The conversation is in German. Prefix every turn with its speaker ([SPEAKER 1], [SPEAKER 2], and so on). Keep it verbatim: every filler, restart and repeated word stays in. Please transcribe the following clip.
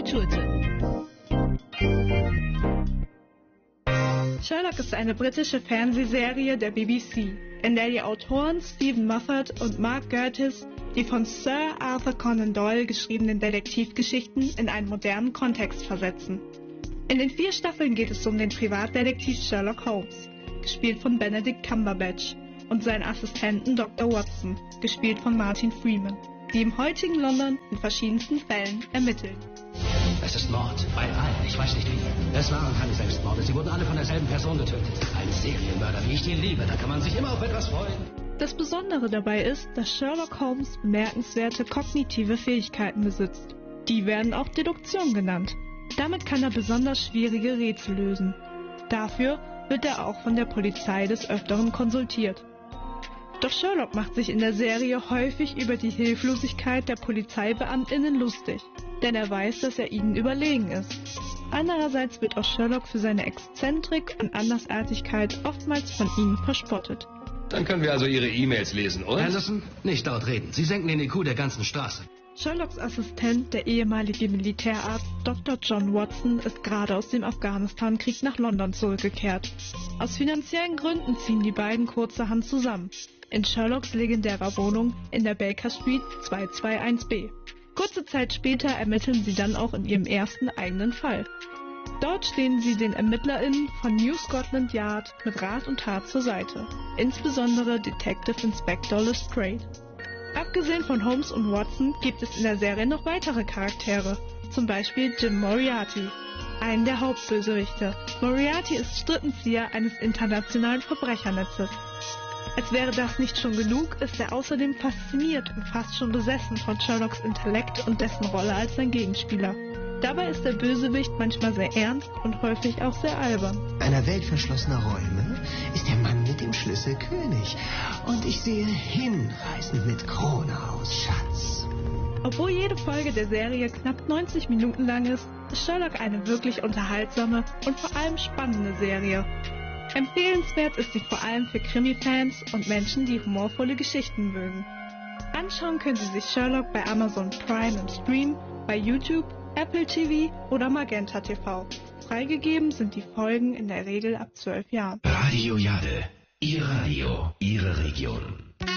[SPEAKER 1] Kulturtipp. Sherlock ist eine britische Fernsehserie der B B C, in der die Autoren Stephen Moffat und Mark Gatiss die von Sir Arthur Conan Doyle geschriebenen Detektivgeschichten in einen modernen Kontext versetzen. In den vier Staffeln geht es um den Privatdetektiv Sherlock Holmes, gespielt von Benedict Cumberbatch, und seinen Assistenten Doktor Watson, gespielt von Martin Freeman, die im heutigen London in verschiedensten Fällen ermitteln.
[SPEAKER 2] Es ist Mord, bei allen, ich weiß nicht wie. Es waren keine Selbstmorde, sie wurden alle von derselben Person getötet. Ein Serienmörder, wie ich den liebe, da kann man sich immer auf etwas freuen.
[SPEAKER 1] Das Besondere dabei ist, dass Sherlock Holmes bemerkenswerte kognitive Fähigkeiten besitzt. Die werden auch Deduktion genannt. Damit kann er besonders schwierige Rätsel lösen. Dafür wird er auch von der Polizei des Öfteren konsultiert. Doch Sherlock macht sich in der Serie häufig über die Hilflosigkeit der Polizeibeamtinnen lustig, denn er weiß, dass er ihnen überlegen ist. Andererseits wird auch Sherlock für seine Exzentrik und Andersartigkeit oftmals von ihnen verspottet.
[SPEAKER 3] Dann können wir also Ihre E-Mails lesen, oder?
[SPEAKER 2] Anderson, nicht dort reden. Sie senken den I Q der ganzen Straße.
[SPEAKER 1] Sherlocks Assistent, der ehemalige Militärarzt Doktor John Watson, ist gerade aus dem Afghanistan-Krieg nach London zurückgekehrt. Aus finanziellen Gründen ziehen die beiden kurzerhand zusammen, in Sherlocks legendärer Wohnung in der Baker Street zwei zwei eins b. Kurze Zeit später ermitteln sie dann auch in ihrem ersten eigenen Fall. Dort stehen sie den ErmittlerInnen von New Scotland Yard mit Rat und Tat zur Seite, insbesondere Detective Inspector Lestrade. Abgesehen von Holmes und Watson gibt es in der Serie noch weitere Charaktere, zum Beispiel Jim Moriarty, einen der Hauptbösewichte. Moriarty ist Strippenzieher eines internationalen Verbrechernetzes. Als wäre das nicht schon genug, ist er außerdem fasziniert und fast schon besessen von Sherlocks Intellekt und dessen Rolle als sein Gegenspieler. Dabei ist der Bösewicht manchmal sehr ernst und häufig auch sehr albern.
[SPEAKER 4] Einer Welt verschlossener Räume ist der Mann mit dem Schlüssel König. Und ich sehe hinreißend mit Krone aus, Schatz.
[SPEAKER 1] Obwohl jede Folge der Serie knapp neunzig Minuten lang ist, ist Sherlock eine wirklich unterhaltsame und vor allem spannende Serie. Empfehlenswert ist sie vor allem für Krimi-Fans und Menschen, die humorvolle Geschichten mögen. Anschauen können Sie sich Sherlock bei Amazon Prime im Stream, bei YouTube, Apple T V oder Magenta T V. Freigegeben sind die Folgen in der Regel ab zwölf Jahren.
[SPEAKER 5] Radio Jade. Ihr Radio, Ihre Region.